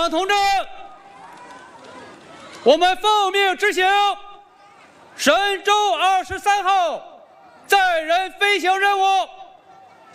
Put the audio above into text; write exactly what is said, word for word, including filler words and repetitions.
长同志，我们奉命执行神舟二十三号载人飞行任务。